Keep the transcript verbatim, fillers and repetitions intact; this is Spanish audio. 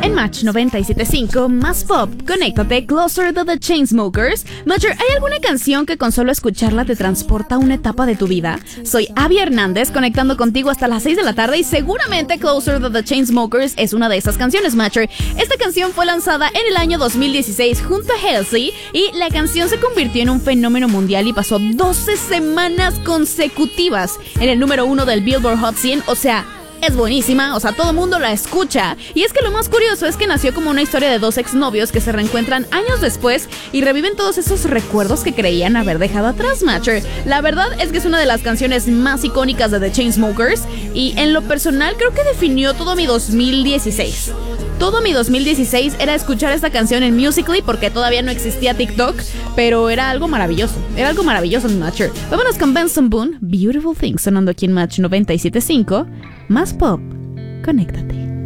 En Match noventa y siete punto cinco, más pop, conéctate, Closer de The Chainsmokers. Matcher, ¿hay alguna canción que con solo escucharla te transporta a una etapa de tu vida? Soy Abby Hernández, conectando contigo hasta las seis de la tarde y seguramente Closer de The Chainsmokers es una de esas canciones, Matcher. Esta canción fue lanzada en el año dos mil dieciséis junto a Halsey y la canción se convirtió en un fenómeno mundial y pasó doce semanas consecutivas en el número uno del Billboard Hot cien, o sea, es buenísima, o sea, todo el mundo la escucha. Y es que lo más curioso es que nació como una historia de dos exnovios que se reencuentran años después y reviven todos esos recuerdos que creían haber dejado atrás, Matcher. La verdad es que es una de las canciones más icónicas de The Chainsmokers y en lo personal creo que definió todo mi dos mil dieciséis. Todo mi dos mil dieciséis era escuchar esta canción en Musical.ly porque todavía no existía TikTok, pero era algo maravilloso, era algo maravilloso, Matcher. Vámonos con Benson Boone, Beautiful Things, sonando aquí en Match noventa y siete punto cinco. Más pop, conéctate.